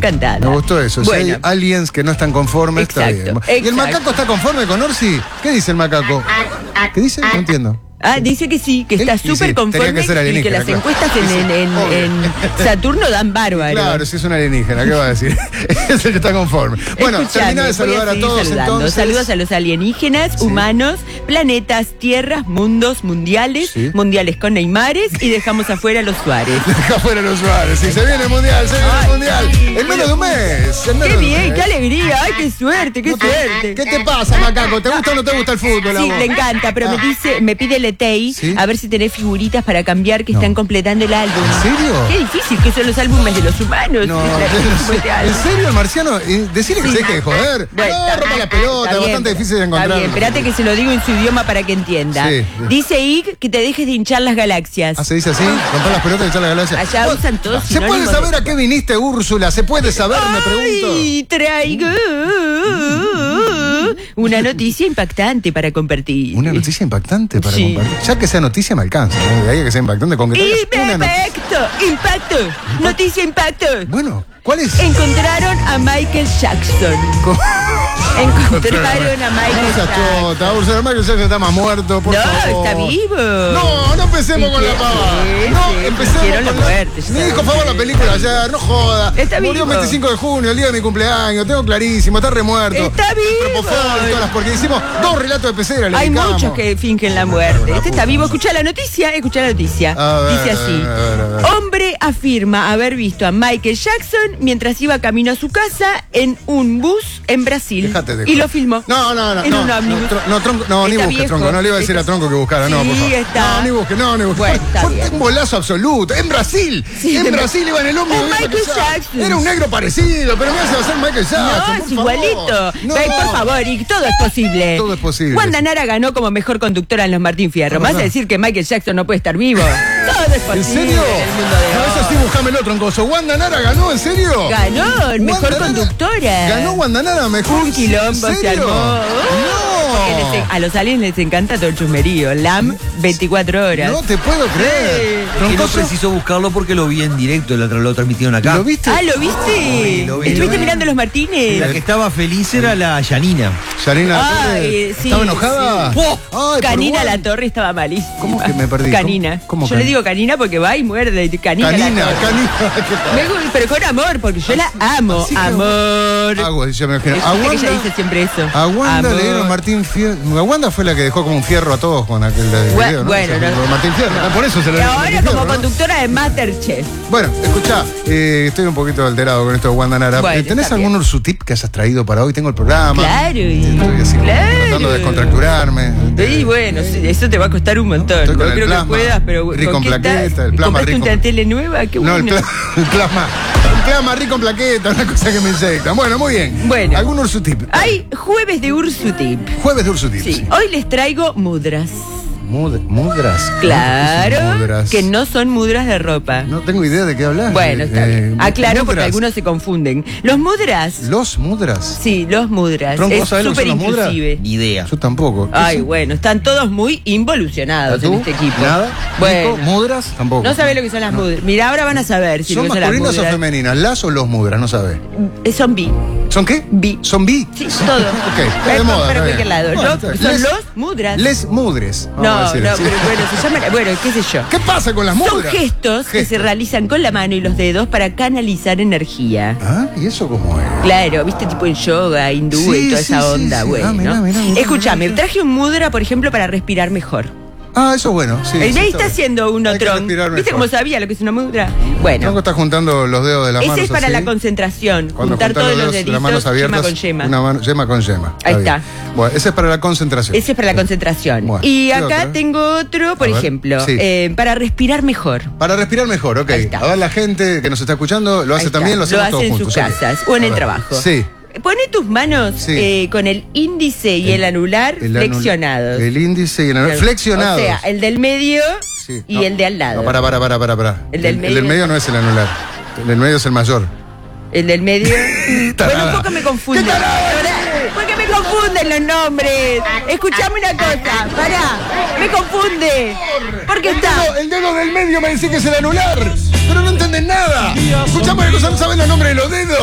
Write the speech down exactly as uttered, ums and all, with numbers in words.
encantada. Me gustó eso. Bueno. Si hay aliens que no están conformes, Exacto, está bien. ¿Y el exacto. macaco está conforme con Orsi? ¿Qué dice el macaco? ¿Qué dice? No entiendo. Ah, dice que sí, que Él- está y sí, súper tenía conforme que ser y que alienígena, las claro. encuestas en, Y sí, en- en- obvio. en Saturno dan bárbaro. Claro, si es un alienígena, ¿qué va a decir? Es el que está conforme. Bueno, Escuchame, termina de voy saludar a, seguir todos saludando. entonces. Saludos a los alienígenas, Sí. humanos, planetas, tierras, mundos, mundiales, Sí. mundiales con Neymares y dejamos afuera a los Suárez. Deja fuera los Suárez. Si se viene el mundial, se viene Ay, el mundial. sí. En menos de un mes. en menos ¡Qué de un bien, mes. qué alegría! ¡Ay, qué suerte, qué No te- suerte! ¿Qué te pasa, macaco? ¿Te gusta o no te gusta el fútbol, Sí, amor? le encanta, pero me Ah. dice, me pide Letey ¿Sí? a ver si tenés figuritas para cambiar que No. están completando el álbum. ¿En serio? Qué difícil que son los álbumes de los humanos. No, La- este álbum. ¿en serio el marciano? Eh, Decirle que se deje de joder. Bueno, No, está- rompa la está pelota, es bien, bastante difícil de Está encontrar. bien, espérate que se lo digo en su idioma para que entienda. Sí. Dice Ig que te dejes de hinchar las galaxias. Ah, ¿se dice así? ¿Romper las pelotas y echar la galaxia? Allá Bueno, usan todos ¿se puede sinónimos saber de- a qué viniste, Úrsula? ¿Se puede saber, me pregunto? Ay, traigo una noticia impactante para compartir. Una noticia impactante para Sí. compartir. Ya que sea noticia me alcanza, ¿no? De ahí a que sea impactante con que traigas una noticia. Impacto, impacto, noticia impacto. Bueno, ¿cuál es? Encontraron a Michael Jackson. ¿Cómo? Encontraron a Michael No seas Jackson. tota, Úrsula, Michael Jackson está más muerto, por No, favor. está vivo. No, no empecemos con la Sí, pava. sí, No, sí, empecemos hicieron con la la... muerte, ya Mi está hijo fue a ver la vivo. película ayer, no joda. Está Murió vivo. el veinticinco de junio, el día de mi cumpleaños, tengo clarísimo, está remuerto. Está El vivo. Propofol y todas las- porque hicimos dos relatos de pecera, le Hay dedicamos. muchos que fingen la muerte. La Este está puta. vivo. Escucha la noticia, escucha la noticia. A ver, Dice así. a ver, a ver. Hombre afirma haber visto a Michael Jackson mientras iba camino a su casa en un bus en Brasil. Dejate de y joder. lo filmó. No, no, no. En no, un ómnibus. No, tro- no, tronco, no, ni Está busque, viejo. tronco. No le iba a decir a Está- Tronco que buscara, no, Sí, por favor. está. No, ni busque, no, ni busque. Bueno, está Fue bien. un bolazo absoluto. En Brasil. Sí, en de- Brasil iba en el hombro Un de Michael Jackson. Era un negro parecido, pero me hace hacer Michael Jackson. No, por es favor. igualito. No. Ve, por favor, y todo es posible. Todo es posible. Wanda Nara ganó como mejor conductora en los Martín Fierro. Es ¿Me vas a verdad. decir que Michael Jackson no puede estar vivo? Todo es posible. ¿En serio? en el mundo de No, hoy. eso sí, buscámelo, troncoso. ¿Wanda Nara ganó, en serio? Ganó, el mejor Wanda Nara- conductora. Ganó Wanda Nara, mejor. Un quilombo ¿En se serio? armó. Porque les- No. a los aliens les encanta todo el chusmerío. L A M veinticuatro horas. No te puedo creer. Sí. Que no Troncoso, preciso buscarlo porque lo vi en directo, lo, lo transmitieron acá. ¿lo viste? Ah, ¿lo viste? Sí, lo vi, ¿Estuviste lo vi. mirando los La Martínez? que estaba feliz era la Yanina. Yanina La Ay, Torre, sí, ¿estaba enojada? sí. Ay, por Canina Wanda. La Torre estaba malísima. ¿Cómo que me perdí? Canina. ¿Cómo- cómo Yo le can- digo canina porque va y muerde. y Canina, La Canina, Torre. canina. ¿qué tal? Me gu- pero con amor, porque yo la amo. Así que- Amor. Agua, yo me imagino. Viste A que ella Wanda, dice siempre eso. a Wanda Amor. le dieron Martín Fierro. A Wanda fue la que dejó como un fierro a todos con aquel de Gua- video, ¿no? bueno, O sea, no. como Martín Fierro. No. Por eso se le Y dieron ahora Martín como Fierro, ¿no? conductora de Masterchef. Bueno, escuchá, eh, estoy un poquito alterado con esto de Wanda Nara. Bueno, Eh, ¿Tenés está algún bien. ursutip que hayas traído para hoy? Tengo el programa. Claro, y- Estoy así, claro. tratando de descontracturarme. Y bueno, sí, eso te va a costar un montón. Estoy No con el creo plasma, que puedas, pero rico ¿con en qué plaqueta, estás? el plasma ¿Compraste rico una en- tele nueva? Qué No, bueno. el, pla- el plasma. El plasma rico en plaqueta, una cosa que me inyectan. Bueno, muy bien. Bueno. ¿Algún ursutip? Hay jueves de Ursutip. Jueves de ursutip. Sí, hoy les traigo mudras. Mud- mudras. Claro, ¿Qué son mudras? que no son mudras de ropa. No tengo idea de qué hablas. Bueno, está Eh, bien. eh, Aclaro porque mudras. algunos se confunden. Los mudras. ¿Los mudras? Sí, los mudras. Tronco, Es ¿sabés lo que súper son los mudras? inclusive. Ni idea. Yo tampoco. ¿Qué Ay, son? bueno, están todos muy involucionados ¿Tú? en este equipo. ¿Nada? Bueno. ¿Nico? ¿Mudras? Tampoco. No sabés lo que son las mudras. Mira, ahora van a saber si ¿Son lo que son las masculinas o mudras. femeninas? ¿Las o los mudras? No sabes. Eh, Son bi. ¿Son qué? Bi. ¿Son bi? Sí, todo. Ok, está de Pero moda. para está cualquier bien. lado. Bueno, Los- está bien. son Les- los mudras. Les mudres. vamos No, a no, decir pero así. bueno, se llaman. Bueno, qué sé yo. ¿Qué pasa con las Son mudras? gestos que se Gestos. realizan con la mano y los dedos para canalizar energía. Ah, ¿y eso cómo es? Claro, viste, tipo en yoga, hindú Sí, y toda sí, esa sí, onda, sí. bueno. Ah, mirá, mirá, mirá, Escúchame, mirá. traje un mudra, por ejemplo, para respirar mejor. Ah, eso es bueno. Sí, El sí, ahí está está bien. haciendo un Hay que otrón. respirar ¿Viste mejor. cómo sabía lo que es una mudra? Tronco Bueno, está juntando los dedos de las manos ese es para así. la concentración. Cuando juntar juntan todos los dedos de deditos, las manos abiertas, yema con yema. Una mano, yema con yema. Ahí bien. está. Bueno, ese es para la concentración. Ese es para la concentración. Bueno, y ¿qué acá otro? tengo otro, por A ver, ejemplo, sí. eh, para respirar mejor. Para respirar mejor, ok. Ahí está. A ver, la gente que nos está escuchando lo hace Ahí está. también, lo hacemos hace todos en juntos. sus ok. casas o en A el ver. trabajo. Sí. Pone tus manos Sí. eh, con el índice y el, anular El anul- flexionados. El índice y el anular. Flexionados. O sea, el del medio Sí. y No, el de al lado. No, para, para, para, para, para. El del El medio. del medio no es el anular. El del medio es el mayor. El del medio. Bueno, Tarada. un poco me confunden. ¿Qué tarada? ¿Por qué me confunden los nombres? Escuchame una cosa. Pará. Me confunde. Porque El está. dedo, el dedo del medio me dice que es el anular. Pero no entendés nada. Escuchame una cosa, no sabes los nombres de los dedos.